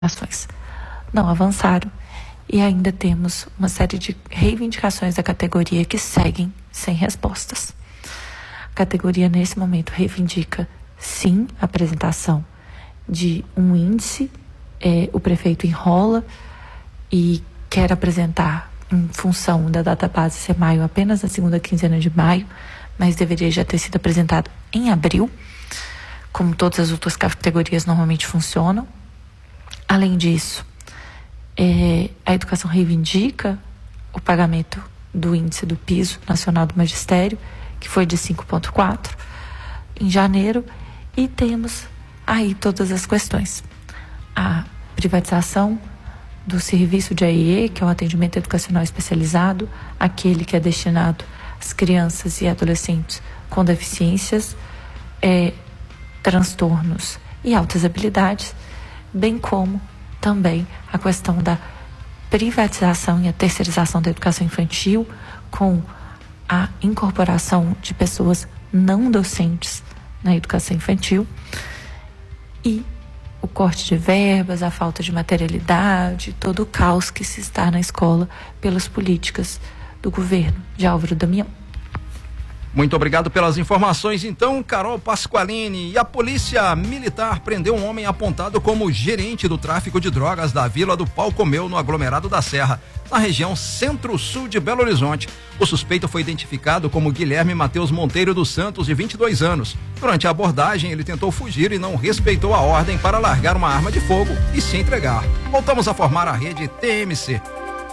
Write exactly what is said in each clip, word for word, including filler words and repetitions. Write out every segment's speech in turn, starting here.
ações não avançaram e ainda temos uma série de reivindicações da categoria que seguem sem respostas. A categoria, nesse momento, reivindica, sim, a apresentação de um índice. É, o prefeito enrola e quer apresentar, em função da data base ser maio, apenas na segunda quinzena de maio, mas deveria já ter sido apresentado em abril, como todas as outras categorias normalmente funcionam. Além disso, é, a educação reivindica o pagamento do índice do piso nacional do magistério, que foi de cinco vírgula quatro em janeiro, e temos aí todas as questões. A privatização do serviço de A I E, que é o atendimento educacional especializado, aquele que é destinado às crianças e adolescentes com deficiências, é, transtornos e altas habilidades, bem como também a questão da privatização e a terceirização da educação infantil, com a incorporação de pessoas não docentes na educação infantil, e o corte de verbas, a falta de materialidade, todo o caos que se está na escola pelas políticas do governo de Álvaro Damião. Muito obrigado pelas informações, então, Carol Pasqualini. E a polícia militar prendeu um homem apontado como gerente do tráfico de drogas da Vila do Pau Comeu, no aglomerado da Serra, na região centro-sul de Belo Horizonte. O suspeito foi identificado como Guilherme Matheus Monteiro dos Santos, de vinte e dois anos. Durante a abordagem, ele tentou fugir e não respeitou a ordem para largar uma arma de fogo e se entregar. Voltamos a formar a rede T M C.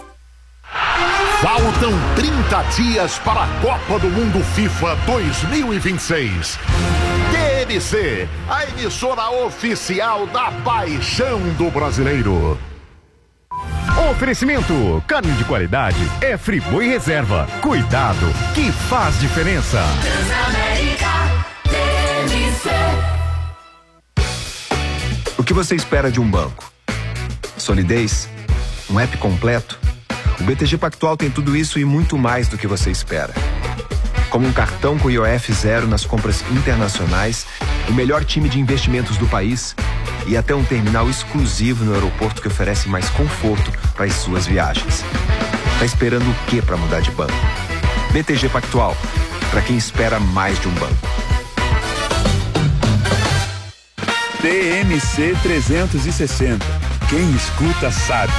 Faltam trinta dias para a Copa do Mundo FIFA dois mil e vinte e seis. T M C, a emissora oficial da paixão do brasileiro. Oferecimento: carne de qualidade é Friboi Reserva. Cuidado que faz diferença. Transamérica, T M C. O que você espera de um banco? Solidez? Um app completo? O B T G Pactual tem tudo isso e muito mais do que você espera. Como um cartão com I O F zero nas compras internacionais, o melhor time de investimentos do país e até um terminal exclusivo no aeroporto que oferece mais conforto para as suas viagens. Tá esperando o que para mudar de banco? B T G Pactual, para quem espera mais de um banco. T M C trezentos e sessenta. Quem escuta sabe.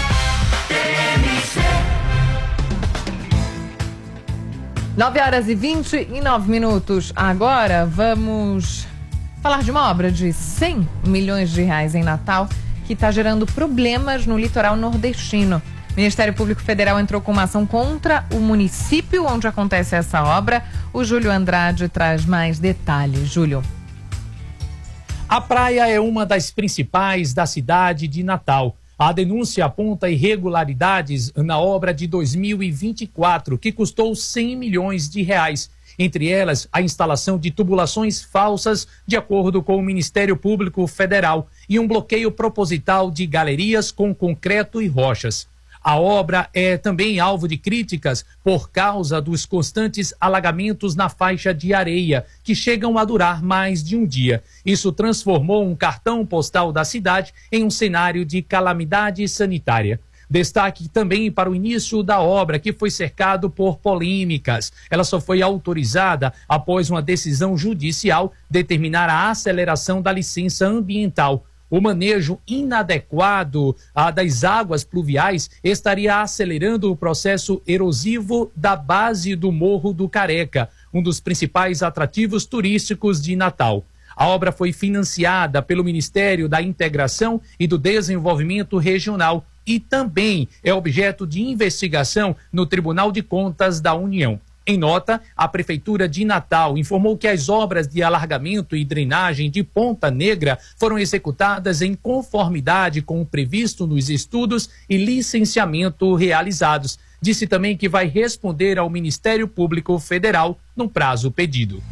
nove horas e vinte e nove minutos. Agora vamos falar de uma obra de cem milhões de reais em Natal que está gerando problemas no litoral nordestino. O Ministério Público Federal entrou com uma ação contra o município onde acontece essa obra. O Júlio Andrade traz mais detalhes. Júlio. A praia é uma das principais da cidade de Natal. A denúncia aponta irregularidades na obra de dois mil e vinte e quatro, que custou cem milhões de reais. Entre elas, a instalação de tubulações falsas, de acordo com o Ministério Público Federal, e um bloqueio proposital de galerias com concreto e rochas. A obra é também alvo de críticas por causa dos constantes alagamentos na faixa de areia, que chegam a durar mais de um dia. Isso transformou um cartão postal da cidade em um cenário de calamidade sanitária. Destaque também para o início da obra, que foi cercado por polêmicas. Ela só foi autorizada após uma decisão judicial determinar a aceleração da licença ambiental. O manejo inadequado ah, das águas pluviais estaria acelerando o processo erosivo da base do Morro do Careca, um dos principais atrativos turísticos de Natal. A obra foi financiada pelo Ministério da Integração e do Desenvolvimento Regional e também é objeto de investigação no Tribunal de Contas da União. Em nota, a Prefeitura de Natal informou que as obras de alargamento e drenagem de Ponta Negra foram executadas em conformidade com o previsto nos estudos e licenciamento realizados. Disse também que vai responder ao Ministério Público Federal no prazo pedido.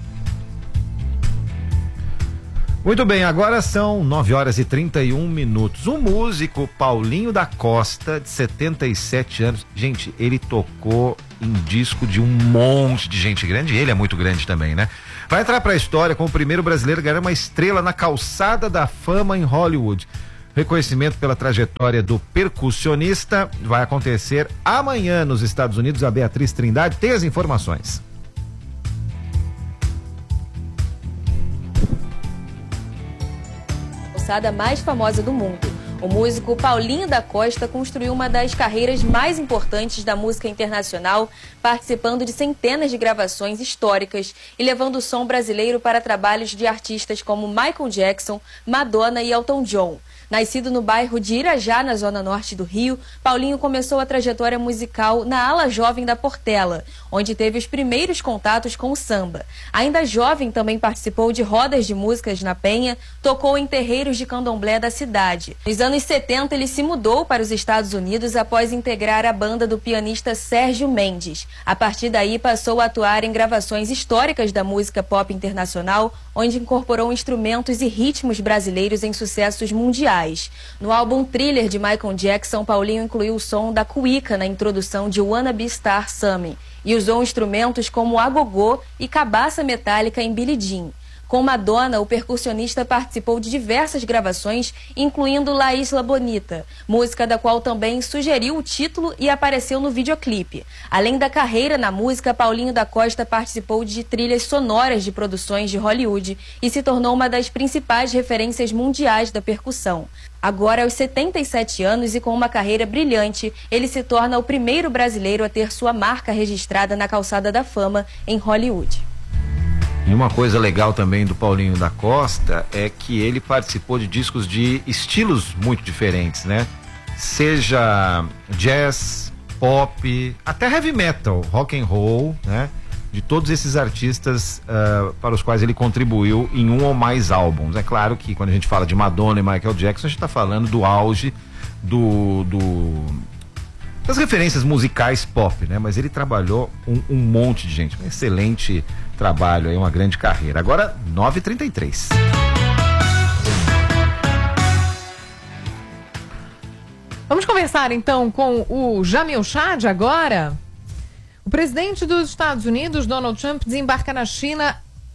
Muito bem, agora são nove horas e trinta e um minutos. O músico Paulinho da Costa, de setenta e sete anos, gente, ele tocou em disco de um monte de gente grande, ele é muito grande também, né? Vai entrar pra história como o primeiro brasileiro a ganhar uma estrela na calçada da fama em Hollywood. Reconhecimento pela trajetória do percussionista vai acontecer amanhã nos Estados Unidos. A Beatriz Trindade tem as informações. A mais famosa do mundo. O músico Paulinho da Costa construiu uma das carreiras mais importantes da música internacional, participando de centenas de gravações históricas e levando o som brasileiro para trabalhos de artistas como Michael Jackson, Madonna e Elton John. Nascido no bairro de Irajá, na zona norte do Rio, Paulinho começou a trajetória musical na ala jovem da Portela, onde teve os primeiros contatos com o samba. Ainda jovem, também participou de rodas de músicas na Penha, tocou em terreiros de candomblé da cidade. Nos anos setenta, ele se mudou para os Estados Unidos após integrar a banda do pianista Sérgio Mendes. A partir daí, passou a atuar em gravações históricas da música pop internacional, onde incorporou instrumentos e ritmos brasileiros em sucessos mundiais. No álbum Thriller de Michael Jackson, Paulinho incluiu o som da cuíca na introdução de Wanna Be Star Sammy e usou instrumentos como agogô e cabaça metálica em Billie Jean. Com Madonna, o percussionista participou de diversas gravações, incluindo La Isla Bonita, música da qual também sugeriu o título e apareceu no videoclipe. Além da carreira na música, Paulinho da Costa participou de trilhas sonoras de produções de Hollywood e se tornou uma das principais referências mundiais da percussão. Agora, aos setenta e sete anos e com uma carreira brilhante, ele se torna o primeiro brasileiro a ter sua marca registrada na Calçada da Fama em Hollywood. E uma coisa legal também do Paulinho da Costa é que ele participou de discos de estilos muito diferentes, né? Seja jazz, pop, até heavy metal, rock and roll, né? De todos esses artistas uh, para os quais ele contribuiu em um ou mais álbuns. É claro que quando a gente fala de Madonna e Michael Jackson, a gente está falando do auge do... do das referências musicais pop, né? Mas ele trabalhou um, um monte de gente, um excelente trabalho aí, uma grande carreira. Agora, nove e trinta e três. Vamos conversar então com o Jamil Chad agora. O presidente dos Estados Unidos, Donald Trump, desembarca na China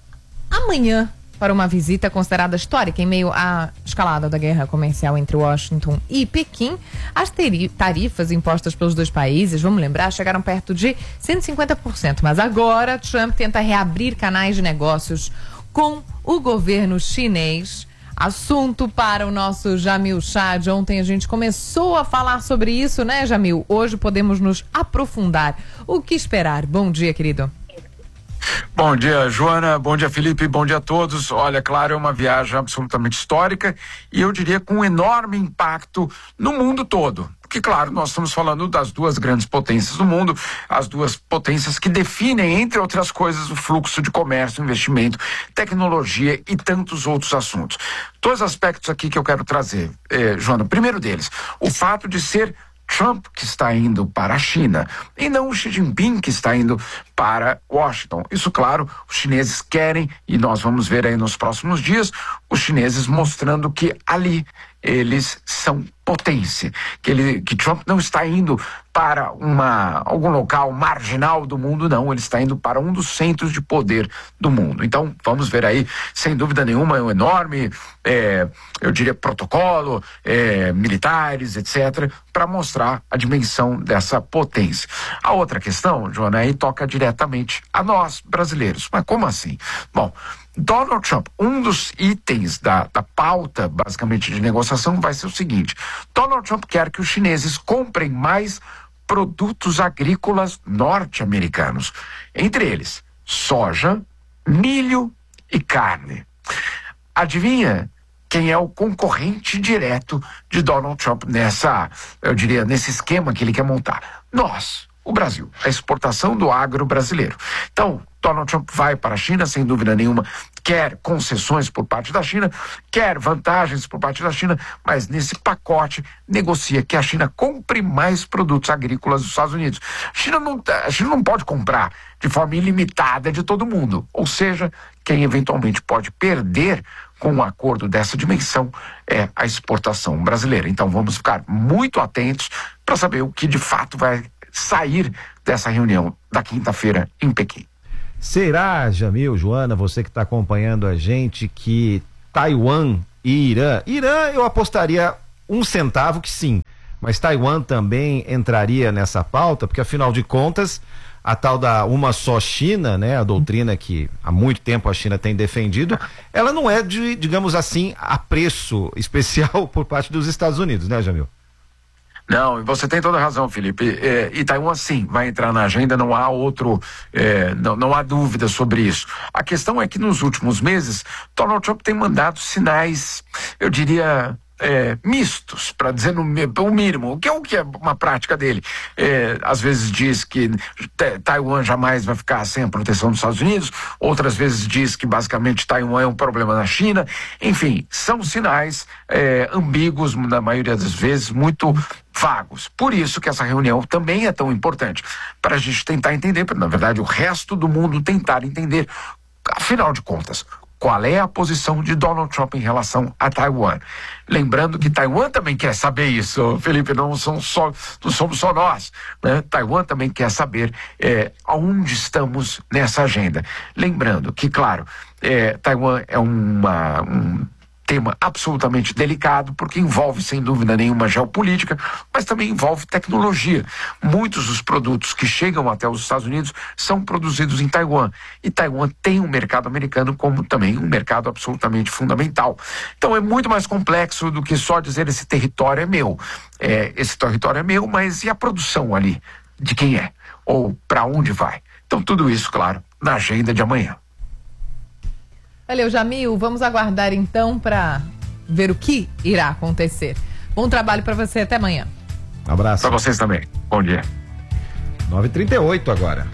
amanhã para uma visita considerada histórica em meio à escalada da guerra comercial entre Washington e Pequim. As tarifas impostas pelos dois países, vamos lembrar, chegaram perto de cento e cinquenta por cento, mas agora Trump tenta reabrir canais de negócios com o governo chinês. Assunto para o nosso Jamil Chad. Ontem a gente começou a falar sobre isso, né, Jamil? Hoje podemos nos aprofundar. O que esperar? Bom dia, querido. Bom dia, Joana, bom dia, Felipe, bom dia a todos. Olha, claro, é uma viagem absolutamente histórica e eu diria com um enorme impacto no mundo todo. Porque, claro, nós estamos falando das duas grandes potências do mundo, as duas potências que definem, entre outras coisas, o fluxo de comércio, investimento, tecnologia e tantos outros assuntos. Dois aspectos aqui que eu quero trazer, eh, Joana. O primeiro deles, o fato de ser Trump que está indo para a China e não o Xi Jinping que está indo para Washington. Isso, claro, os chineses querem, e nós vamos ver aí nos próximos dias, os chineses mostrando que ali eles são potência, que, ele, que Trump não está indo para uma, algum local marginal do mundo, não, ele está indo para um dos centros de poder do mundo. Então, vamos ver aí, sem dúvida nenhuma, um enorme, é, eu diria, protocolo, é, militares, etcétera, para mostrar a dimensão dessa potência. A outra questão, Joana, aí toca diretamente a nós, brasileiros. Mas como assim? Bom, Donald Trump, um dos itens da, da pauta, basicamente, de negociação vai ser o seguinte: Donald Trump quer que os chineses comprem mais produtos agrícolas norte-americanos, entre eles soja, milho e carne. Adivinha quem é o concorrente direto de Donald Trump nessa, eu diria, nesse esquema que ele quer montar? Nós, o Brasil, a exportação do agro brasileiro. Então, Donald Trump vai para a China, sem dúvida nenhuma, quer concessões por parte da China, quer vantagens por parte da China, mas nesse pacote negocia que a China compre mais produtos agrícolas dos Estados Unidos. A China não, a China não pode comprar de forma ilimitada de todo mundo, ou seja, quem eventualmente pode perder com um acordo dessa dimensão é a exportação brasileira. Então vamos ficar muito atentos para saber o que de fato vai sair dessa reunião da quinta-feira em Pequim. Será, Jamil, Joana, você que está acompanhando a gente, que Taiwan e Irã, Irã eu apostaria um centavo que sim, mas Taiwan também entraria nessa pauta, porque afinal de contas, a tal da uma só China, né, a doutrina que há muito tempo a China tem defendido, ela não é de, digamos assim, apreço especial por parte dos Estados Unidos, né, Jamil? Não, e você tem toda a razão, Felipe. É, e Taiwan, sim, vai entrar na agenda, não há outro, é, não, não há dúvida sobre isso. A questão é que nos últimos meses, Donald Trump tem mandado sinais, eu diria, é, mistos, para dizer no, o mínimo, o que é o que é uma prática dele. É, às vezes diz que Taiwan jamais vai ficar sem a proteção dos Estados Unidos, outras vezes diz que basicamente Taiwan é um problema na China. Enfim, são sinais é, ambíguos, na maioria das vezes, muito vagos. Por isso que essa reunião também é tão importante, para a gente tentar entender, na verdade o resto do mundo tentar entender, afinal de contas, qual é a posição de Donald Trump em relação a Taiwan. Lembrando que Taiwan também quer saber isso, Felipe, não, são só, não somos só nós, né? Taiwan também quer saber é, aonde estamos nessa agenda. Lembrando que, claro, é, Taiwan é uma... Um, tema absolutamente delicado, porque envolve, sem dúvida nenhuma, geopolítica, mas também envolve tecnologia. Muitos dos produtos que chegam até os Estados Unidos são produzidos em Taiwan. E Taiwan tem um mercado americano como também um mercado absolutamente fundamental. Então é muito mais complexo do que só dizer esse território é meu. É, esse território é meu, mas e a produção ali? De quem é? Ou para onde vai? Então tudo isso, claro, na agenda de amanhã. Valeu, Jamil. Vamos aguardar então para ver o que irá acontecer. Bom trabalho para você, até amanhã. Um abraço. Para vocês também. Bom dia. nove e trinta e oito agora.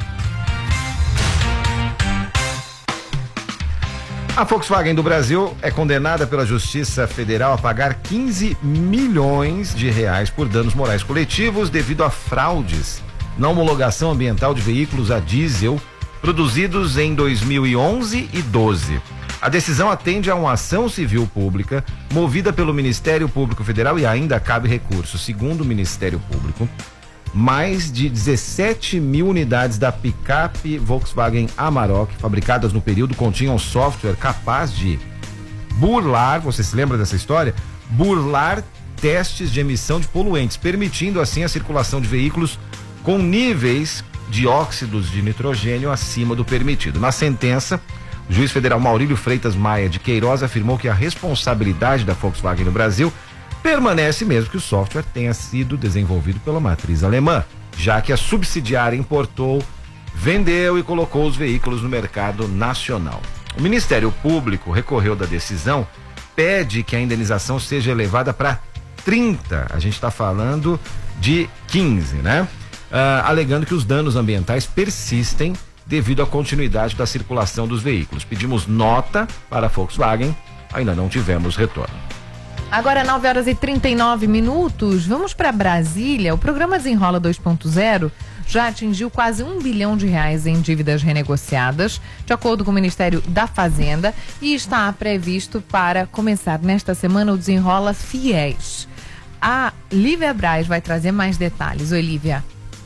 A Volkswagen do Brasil é condenada pela Justiça Federal a pagar quinze milhões de reais por danos morais coletivos devido a fraudes na homologação ambiental de veículos a diesel produzidos em dois mil e onze e doze. A decisão atende a uma ação civil pública movida pelo Ministério Público Federal e ainda cabe recurso. Segundo o Ministério Público, mais de dezessete mil unidades da picape Volkswagen Amarok, fabricadas no período, continham software capaz de burlar, você se lembra dessa história? Burlar testes de emissão de poluentes, permitindo assim a circulação de veículos com níveis de óxidos de nitrogênio acima do permitido. Na sentença, o juiz federal Maurílio Freitas Maia de Queiroz afirmou que a responsabilidade da Volkswagen no Brasil permanece mesmo que o software tenha sido desenvolvido pela matriz alemã, já que a subsidiária importou, vendeu e colocou os veículos no mercado nacional. O Ministério Público recorreu da decisão, pede que a indenização seja elevada para trinta, a gente está falando de quinze, né? Uh, alegando que os danos ambientais persistem devido à continuidade da circulação dos veículos. Pedimos nota para a Volkswagen, ainda não tivemos retorno. Agora nove horas e trinta e nove minutos, vamos para Brasília. O programa Desenrola dois ponto zero já atingiu quase um bilhão de reais em dívidas renegociadas, de acordo com o Ministério da Fazenda, e está previsto para começar nesta semana o Desenrola Fiéis. A Lívia Braz vai trazer mais detalhes. Oi, Lívia.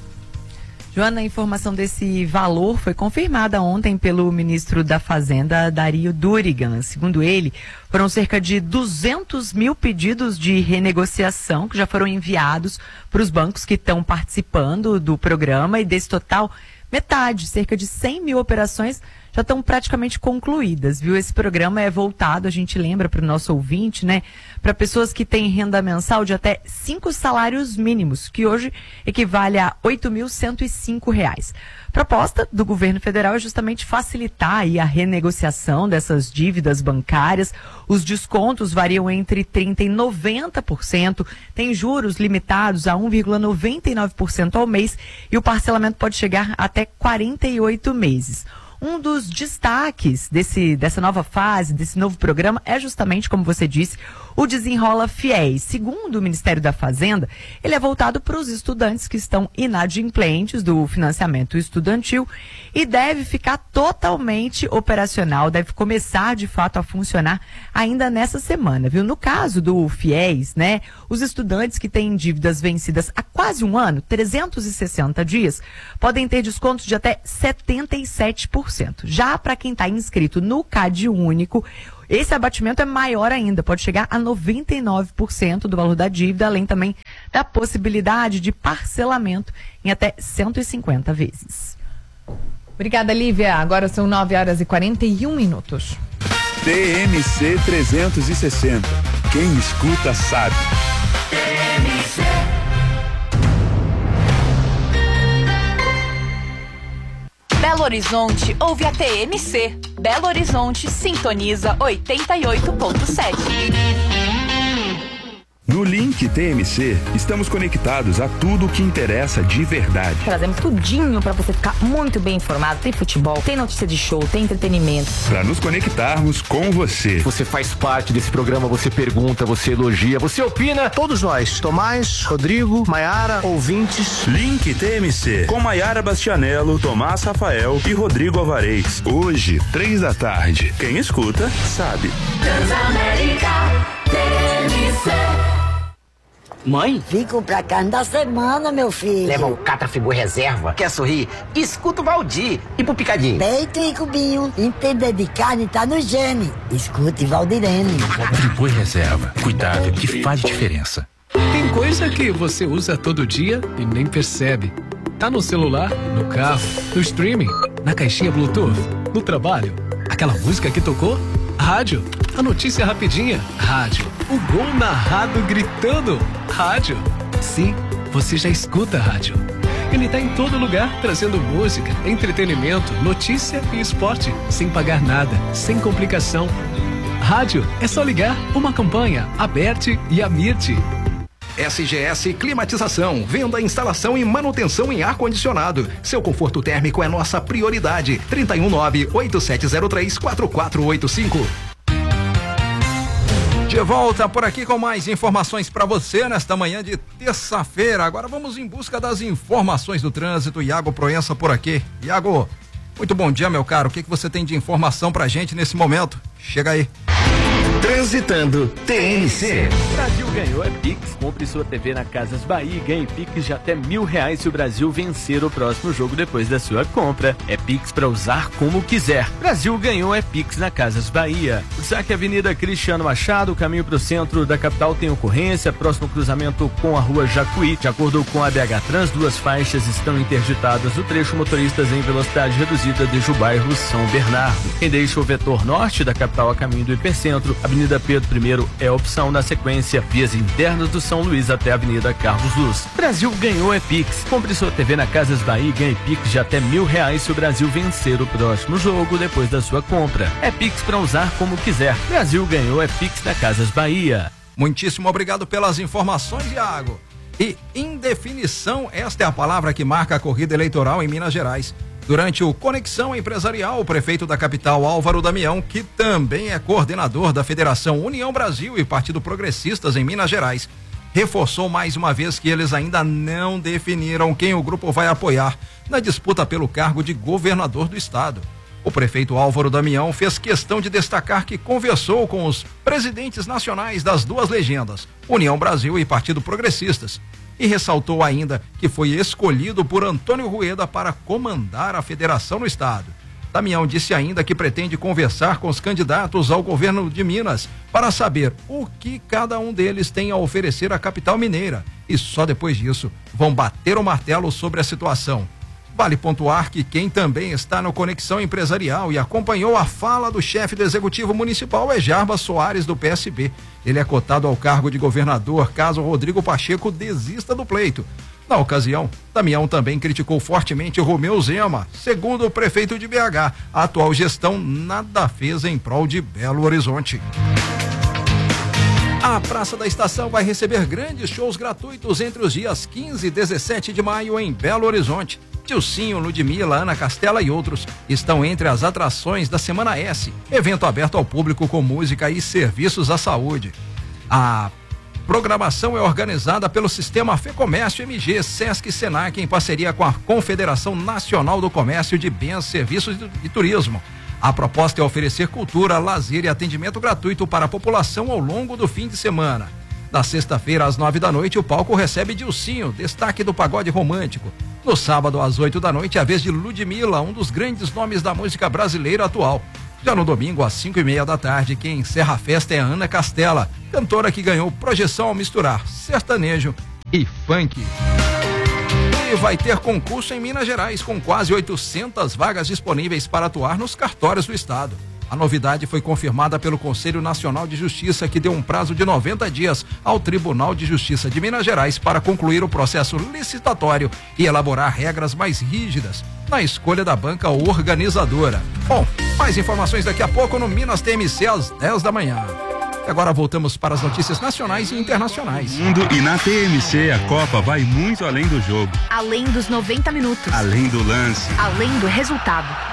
Joana, a informação desse valor foi confirmada ontem pelo ministro da Fazenda, Dario Durigan. Segundo ele, foram cerca de duzentos mil pedidos de renegociação que já foram enviados para os bancos que estão participando do programa, e desse total, metade, cerca de cem mil operações, já estão praticamente concluídas, viu? Esse programa é voltado, a gente lembra para o nosso ouvinte, né? Para pessoas que têm renda mensal de até cinco salários mínimos, que hoje equivale a oito mil cento e cinco reais. A proposta do governo federal é justamente facilitar aí a renegociação dessas dívidas bancárias. Os descontos variam entre trinta por cento e noventa por cento, tem juros limitados a um vírgula noventa e nove por cento ao mês e o parcelamento pode chegar até quarenta e oito meses. Um dos destaques desse, dessa nova fase, desse novo programa, é justamente, como você disse, o Desenrola Fiéis. Segundo o Ministério da Fazenda, ele é voltado para os estudantes que estão inadimplentes do financiamento estudantil e deve ficar totalmente operacional, deve começar de fato a funcionar ainda nessa semana, viu? No caso do Fiéis, né, os estudantes que têm dívidas vencidas há quase um ano, trezentos e sessenta dias, podem ter descontos de até setenta e sete por cento. cento. Já para quem está inscrito no Cade Único, esse abatimento é maior ainda, pode chegar a noventa e nove por cento do valor da dívida, além também da possibilidade de parcelamento em até cento e cinquenta vezes. Obrigada, Lívia. Agora são nove horas e quarenta e um minutos. T M C trezentos e sessenta. Quem escuta sabe. T M C. Belo Horizonte ouve a T M C. Belo Horizonte sintoniza oitenta e oito ponto sete. No Link T M C, estamos conectados a tudo o que interessa de verdade. Trazemos tudinho para você ficar muito bem informado. Tem futebol, tem notícia de show, tem entretenimento. Para nos conectarmos com você. Você faz parte desse programa, você pergunta, você elogia, você opina. Todos nós, Tomás, Rodrigo, Maiara, ouvintes. Link T M C, com Maiara Bastianello, Tomás Rafael e Rodrigo Alvarez. Hoje, três da tarde. Quem escuta, sabe. Transamérica T M C. Mãe? Fico pra carne da semana, meu filho. Leva o Catrafibu Reserva. Quer sorrir? Escuta o Valdir. E pro Picadinho? Peito e cubinho. Entender de carne tá no gene. Escute Valdirene. Catrafibu Reserva. Cuidado que faz diferença. Tem coisa que você usa todo dia e nem percebe. Tá no celular, no carro, no streaming, na caixinha Bluetooth, no trabalho. Aquela música que tocou? Rádio. A notícia rapidinha? Rádio. O gol narrado gritando? Rádio. Sim, você já escuta rádio. Ele tá em todo lugar, trazendo música, entretenimento, notícia e esporte, sem pagar nada, sem complicação. Rádio é só ligar uma campanha, Aberte e Amirte. S G S Climatização, venda, instalação e manutenção em ar-condicionado. Seu conforto térmico é nossa prioridade. trinta e um nove, oito sete zero três, quatro quatro oito cinco. De volta por aqui com mais informações para você nesta manhã de terça-feira. Agora vamos em busca das informações do trânsito. Iago Proença por aqui. Iago, muito bom dia, meu caro. O que, que você tem de informação pra gente nesse momento? Chega aí. Transitando T M C. Brasil ganhou é Pix. Compre sua T V na Casas Bahia e ganhe Pix de até mil reais se o Brasil vencer o próximo jogo depois da sua compra. É Pix para usar como quiser. Brasil ganhou é Pix na Casas Bahia. O saque Avenida Cristiano Machado, caminho para o centro da capital tem ocorrência, próximo cruzamento com a rua Jacuí. De acordo com a B H Trans, duas faixas estão interditadas no trecho, motoristas em velocidade reduzida desde o bairro São Bernardo. Quem deixa o vetor norte da capital a caminho do Hipercentro, Avenida Pedro I é a opção. Na sequência, vias internas do São Luís até a Avenida Carlos Luz. Brasil ganhou é Pix. Compre sua T V na Casas Bahia e ganhe Pix de até mil reais se o Brasil vencer o próximo jogo depois da sua compra. É Pix para usar como quiser. Brasil ganhou é Pix na Casas Bahia. Muitíssimo obrigado pelas informações, Iago. E indefinição, esta é a palavra que marca a corrida eleitoral em Minas Gerais. Durante o Conexão Empresarial, o prefeito da capital, Álvaro Damião, que também é coordenador da Federação União Brasil e Partido Progressistas em Minas Gerais, reforçou mais uma vez que eles ainda não definiram quem o grupo vai apoiar na disputa pelo cargo de governador do estado. O prefeito Álvaro Damião fez questão de destacar que conversou com os presidentes nacionais das duas legendas, União Brasil e Partido Progressistas, e ressaltou ainda que foi escolhido por Antônio Rueda para comandar a federação no estado. Damião disse ainda que pretende conversar com os candidatos ao governo de Minas para saber o que cada um deles tem a oferecer à capital mineira e só depois disso vão bater o martelo sobre a situação. Vale pontuar que quem também está no Conexão Empresarial e acompanhou a fala do chefe do Executivo Municipal é Jarbas Soares, do P S B. Ele é cotado ao cargo de governador caso Rodrigo Pacheco desista do pleito. Na ocasião, Damião também criticou fortemente Romeu Zema. Segundo o prefeito de B H, a atual gestão nada fez em prol de Belo Horizonte. A Praça da Estação vai receber grandes shows gratuitos entre os dias quinze e dezessete de maio em Belo Horizonte. Dilcinho, Ludmilla, Ana Castela e outros estão entre as atrações da Semana S, evento aberto ao público com música e serviços à saúde. A programação é organizada pelo Sistema Fecomércio M G, Sesc e Senac em parceria com a Confederação Nacional do Comércio de Bens, Serviços e Turismo. A proposta é oferecer cultura, lazer e atendimento gratuito para a população ao longo do fim de semana. Na sexta-feira, às nove da noite, o palco recebe Dilcinho, destaque do pagode romântico. No sábado, às oito da noite, é a vez de Ludmilla, um dos grandes nomes da música brasileira atual. Já no domingo, às cinco e meia da tarde, quem encerra a festa é a Ana Castela, cantora que ganhou projeção ao misturar sertanejo e funk. E vai ter concurso em Minas Gerais, com quase oitocentas vagas disponíveis para atuar nos cartórios do estado. A novidade foi confirmada pelo Conselho Nacional de Justiça, que deu um prazo de noventa dias ao Tribunal de Justiça de Minas Gerais para concluir o processo licitatório e elaborar regras mais rígidas na escolha da banca organizadora. Bom, mais informações daqui a pouco no Minas T M C às dez da manhã. E agora voltamos para as notícias nacionais e internacionais. Mundo e na T M C a Copa vai muito além do jogo. Além dos noventa minutos. Além do lance. Além do resultado.